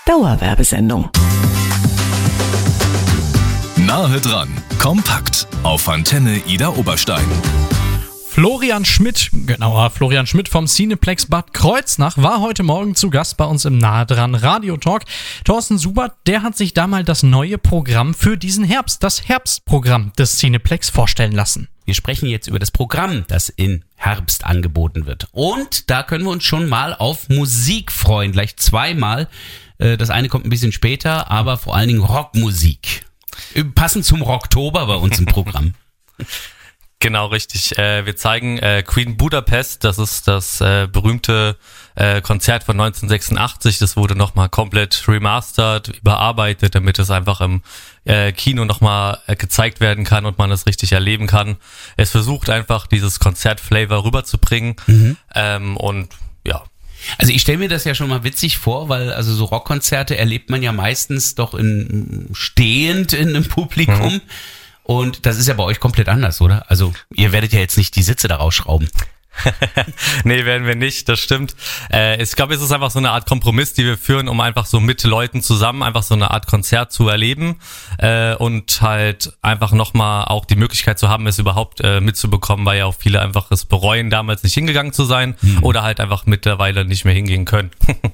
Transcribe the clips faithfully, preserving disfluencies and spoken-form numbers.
Dauerwerbesendung. Nahe dran, kompakt auf Antenne Ida Oberstein. Florian Schmidt, genauer Florian Schmidt vom Cineplex Bad Kreuznach, war heute Morgen zu Gast bei uns im Nahe dran Radio Talk. Thorsten Subert, der hat sich da mal das neue Programm für diesen Herbst, das Herbstprogramm des Cineplex vorstellen lassen. Wir sprechen jetzt über das Programm, das in Herbst angeboten wird. Und da können wir uns schon mal auf Musik freuen, gleich zweimal. Das eine kommt ein bisschen später, aber vor allen Dingen Rockmusik. Passend zum Rocktober bei uns im Programm. Genau, richtig. Äh, wir zeigen äh, Queen Budapest, das ist das äh, berühmte äh, Konzert von neunzehnhundertsechsundachtzig. Das wurde nochmal komplett remastert, überarbeitet, damit es einfach im äh, Kino nochmal äh, gezeigt werden kann und man es richtig erleben kann. Es versucht einfach, dieses Konzertflavor rüberzubringen mhm. ähm, und ja. Also ich stelle mir das ja schon mal witzig vor, weil also so Rockkonzerte erlebt man ja meistens doch in, stehend in einem Publikum. Mhm. Und das ist ja bei euch komplett anders, oder? Also ihr werdet ja jetzt nicht die Sitze da rausschrauben. Nee, werden wir nicht, das stimmt. Äh, ich glaube, es ist einfach so eine Art Kompromiss, die wir führen, um einfach so mit Leuten zusammen einfach so eine Art Konzert zu erleben äh, und halt einfach nochmal auch die Möglichkeit zu haben, es überhaupt äh, mitzubekommen, weil ja auch viele einfach es bereuen, damals nicht hingegangen zu sein mhm. oder halt einfach mittlerweile nicht mehr hingehen können.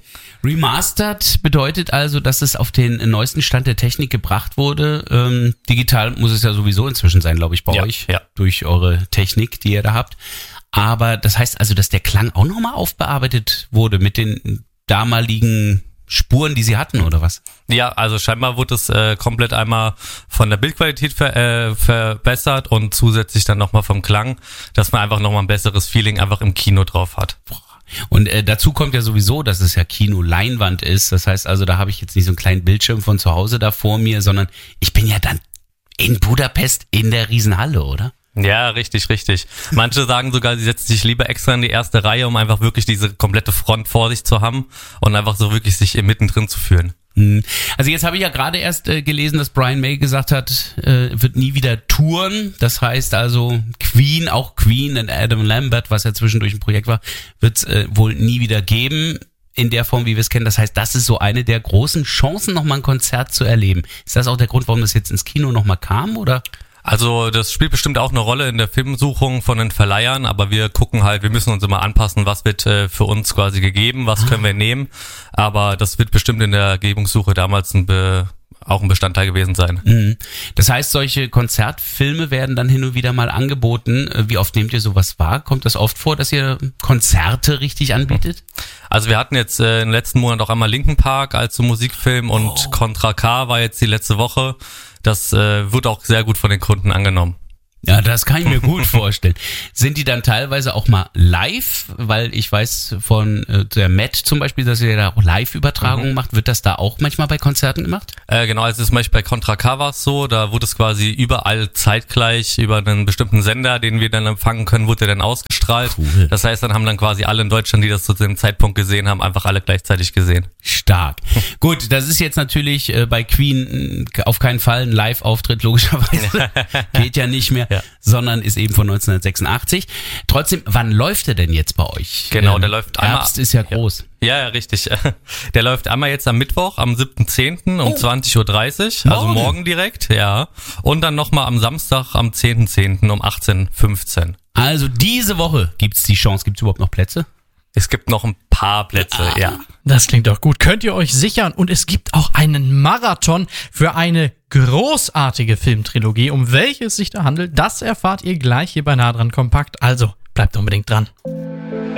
Remastered bedeutet also, dass es auf den neuesten Stand der Technik gebracht wurde. Ähm, digital muss es ja sowieso inzwischen sein, glaube ich, bei ja, euch, ja. durch eure Technik, die ihr da habt. Aber das heißt also, dass der Klang auch nochmal aufbearbeitet wurde mit den damaligen Spuren, die sie hatten, oder was? Ja, also scheinbar wurde es äh, komplett einmal von der Bildqualität ver, äh, verbessert und zusätzlich dann nochmal vom Klang, dass man einfach nochmal ein besseres Feeling einfach im Kino drauf hat. Und äh, dazu kommt ja sowieso, dass es ja Kino-Leinwand ist. Das heißt also, da habe ich jetzt nicht so einen kleinen Bildschirm von zu Hause da vor mir, sondern ich bin ja dann in Budapest in der Riesenhalle, oder? Ja, richtig, richtig. Manche sagen sogar, sie setzen sich lieber extra in die erste Reihe, um einfach wirklich diese komplette Front vor sich zu haben und einfach so wirklich sich mittendrin zu fühlen. Also jetzt habe ich ja gerade erst äh, gelesen, dass Brian May gesagt hat, äh, wird nie wieder touren. Das heißt also Queen, auch Queen und Adam Lambert, was ja zwischendurch ein Projekt war, wird es äh, wohl nie wieder geben in der Form, wie wir es kennen. Das heißt, das ist so eine der großen Chancen, nochmal ein Konzert zu erleben. Ist das auch der Grund, warum das jetzt ins Kino nochmal kam, oder? Also das spielt bestimmt auch eine Rolle in der Filmsuchung von den Verleihern, aber wir gucken halt, wir müssen uns immer anpassen, was wird äh, für uns quasi gegeben, was können wir nehmen, aber das wird bestimmt in der Gebungssuche damals ein Be- auch ein Bestandteil gewesen sein. Mhm. Das heißt, solche Konzertfilme werden dann hin und wieder mal angeboten. Wie oft nehmt ihr sowas wahr? Kommt das oft vor, dass ihr Konzerte richtig anbietet? Also wir hatten jetzt äh, im letzten Monat auch einmal Linkin Park als so Musikfilm und oh. Contra K war jetzt die letzte Woche. Das äh, wird auch sehr gut von den Kunden angenommen. Ja, das kann ich mir gut vorstellen. Sind die dann teilweise auch mal live? Weil ich weiß von äh, der Matt zum Beispiel, dass ihr da auch Live-Übertragungen mhm. macht. Wird das da auch manchmal bei Konzerten gemacht? Äh, genau, also zum Beispiel bei Contra K war es so, da wurde es quasi überall zeitgleich über einen bestimmten Sender, den wir dann empfangen können, wurde dann ausgestrahlt. Cool. Das heißt, dann haben dann quasi alle in Deutschland, die das zu dem Zeitpunkt gesehen haben, einfach alle gleichzeitig gesehen. Stark. Gut, das ist jetzt natürlich äh, bei Queen äh, auf keinen Fall ein Live-Auftritt, logischerweise. Geht ja nicht mehr. Ja. Sondern ist eben von neunzehnhundertsechsundachtzig. Trotzdem, wann läuft der denn jetzt bei euch? Genau, der ähm, läuft einmal. Herbst ist ja groß. Ja, ja, richtig. Der läuft einmal jetzt am Mittwoch, am siebten zehnten um oh. zwanzig Uhr dreißig, morgen. Also morgen direkt, ja. Und dann nochmal am Samstag, am zehnten zehnten um achtzehn Uhr fünfzehn. Also diese Woche gibt's die Chance. Gibt's überhaupt noch Plätze? Es gibt noch ein paar Plätze, ah. ja. Das klingt doch gut. Könnt ihr euch sichern. Und es gibt auch einen Marathon für eine großartige Filmtrilogie. Um welche es sich da handelt, das erfahrt ihr gleich hier bei Nah dran Kompakt. Also bleibt unbedingt dran.